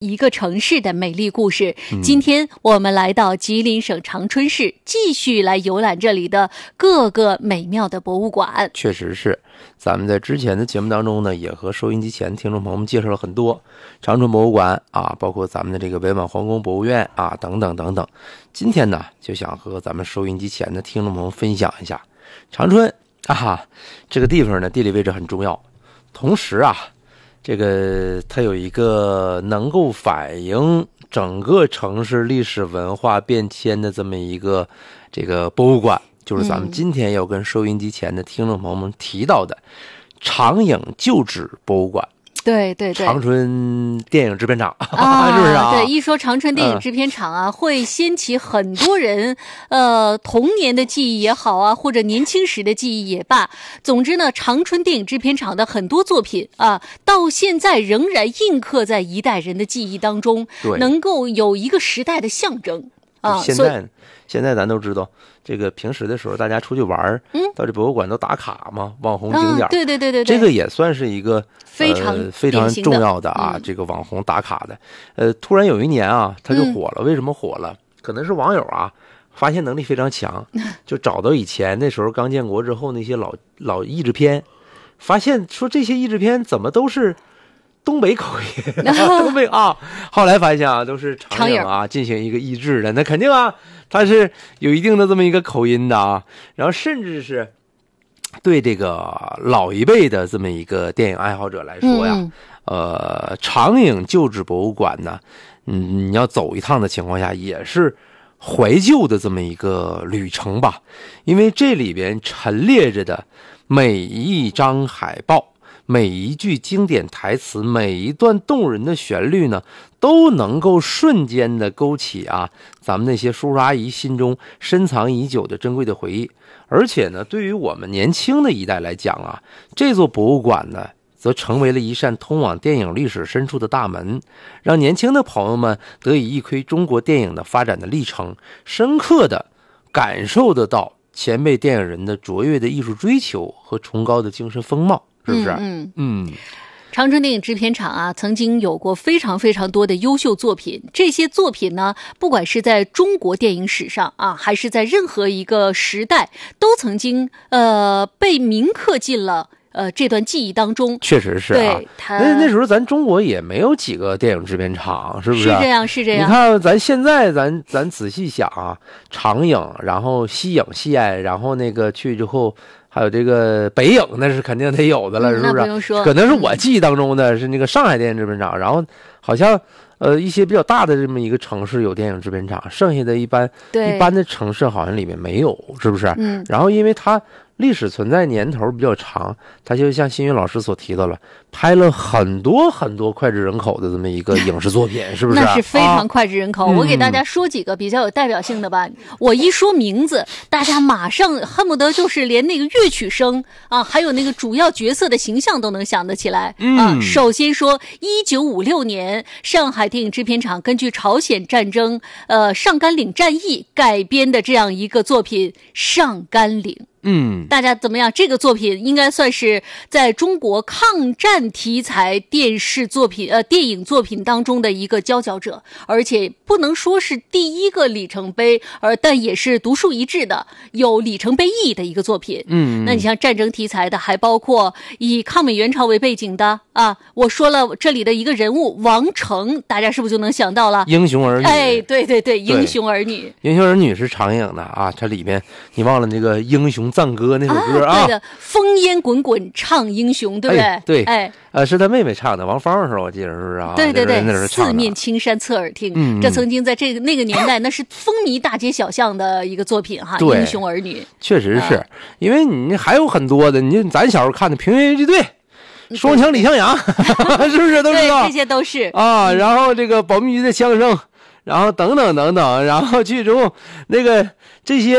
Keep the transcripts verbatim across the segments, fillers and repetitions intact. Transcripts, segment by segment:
一个城市的美丽故事。今天我们来到吉林省长春市，继续来游览这里的各个美妙的博物馆。 确实是，咱们在之前的节目当中呢，也和收音机前听众朋友们介绍了很多长春博物馆啊，包括咱们的这个伪满皇宫博物院啊，等等等等。今天呢，就想和咱们收音机前的听众朋友们分享一下长春啊，这个地方呢，地理位置很重要，同时啊。这个它有一个能够反映整个城市历史文化变迁的这么一个这个博物馆，就是咱们今天要跟收音机前的听众朋友们提到的长影旧址博物馆。 对对对， 长春电影制片厂啊， 是不是啊？ 对，一说长春电影制片厂啊，嗯、会掀起很多人呃童年的记忆也好啊，或者年轻时的记忆也罢。总之呢，长春电影制片厂的很多作品啊，到现在仍然印刻在一代人的记忆当中，能够有一个时代的象征啊。 现在现在咱都知道。这个平时的时候，大家出去玩，嗯，到这博物馆都打卡嘛，网红景点、啊， 对对对对对， 这个也算是一个非常、 呃、非常重要的啊、嗯，这个网红打卡的。呃，突然有一年啊，他就火了、嗯，为什么火了？可能是网友啊，发现能力非常强，就找到以前那时候刚建国之后那些老老译制片，发现说这些译制片怎么都是。东北口音，东北啊，后来发现啊，都是长影啊进行一个译制的，那肯定啊，它是有一定的这么一个口音的啊，然后甚至是对这个老一辈的这么一个电影爱好者来说呀，嗯、呃，长影旧址博物馆呢，嗯，你要走一趟的情况下，也是怀旧的这么一个旅程吧，因为这里边陈列着的每一张海报。每一句经典台词，每一段动人的旋律呢，都能够瞬间的勾起啊，咱们那些叔叔阿姨心中深藏已久的珍贵的回忆。而且呢，对于我们年轻的一代来讲啊，这座博物馆呢，则成为了一扇通往电影历史深处的大门，让年轻的朋友们得以一窥中国电影的发展的历程，深刻的感受得到前辈电影人的卓越的艺术追求和崇高的精神风貌。是不是？ 嗯嗯， 长春电影制片厂啊，曾经有过非常非常多的优秀作品。这些作品呢，不管是在中国电影史上啊，还是在任何一个时代，都曾经呃被铭刻进了。呃，这段记忆当中， 确实是啊。那那时候咱中国也没有几个电影制片厂，是不是？ 是这样，是这样。 你看咱现在，咱咱仔细想啊，长影，然后西影、西安，然后那个去之后，还有这个北影，那是肯定得有的了， 嗯、 是不是？ 那不用说。 可能是我记忆当中的是那个上海电影制片厂，然后好像呃一些比较大的这么一个城市有电影制片厂，剩下的一般一般的城市好像里面没有，是不是？ 嗯。 然后因为它。历史存在年头比较长，他就像新云老师所提到了，拍了很多很多脍炙人口的这么一个影视作品，是不是？ 那是非常脍炙人口、啊。我给大家说几个比较有代表性的吧。嗯、我一说名字，大家马上恨不得就是连那个乐曲声啊，还有那个主要角色的形象都能想得起来、 嗯、 啊。首先说，一九五六年，上海电影制片厂根据朝鲜战争呃上甘岭战役改编的这样一个作品《上甘岭》。 嗯， 大家怎么样？这个作品应该算是在中国抗战题材电视作品、呃电影作品当中的一个佼佼者，而且不能说是第一个里程碑，而但也是独树一帜的，有里程碑意义的一个作品。 嗯， 那你像战争题材的，还包括以抗美援朝为背景的啊。我说了这里的一个人物王成，大家是不是就能想到了？ 英雄儿女。 哎，对对对，英雄儿女。 英雄儿女是长影的啊，它里面你忘了那个英雄赞歌那首歌啊， 啊对的，烽烟滚滚唱英雄，对不对？ 哎对， 哎， 呃，是他妹妹唱的，王芳的时候我记得是不是啊？ 对对对， 那时候唱的四面青山侧耳听， 嗯、 这曾经在这个那个年代，那是风靡大街小巷的一个作品哈。英雄儿女， 确实是、啊、因为你还有很多的，你咱小时候看的《平原游击队》。双枪李向阳，是不是都知道？ 对，这些都是啊。然后这个保密局的枪声，然后等等等等，然后去之后，那个这些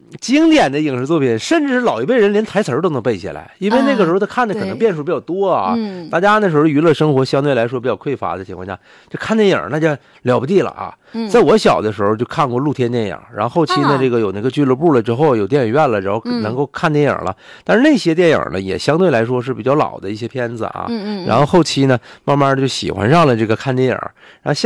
经典的影视作品，甚至是老一辈人连台词儿都能背下来，因为那个时候他看的可能变数比较多啊。 嗯、 大家那时候娱乐生活相对来说比较匮乏的情况下，就看电影那就了不地了啊。 嗯、 在我小的时候就看过露天电影，然后后期呢，啊、这个有那个俱乐部了之后，有电影院了，然后能够看电影了。嗯、但是那些电影呢，也相对来说是比较老的一些片子啊。 嗯嗯。 然后后期呢，慢慢就喜欢上了这个看电影，然后现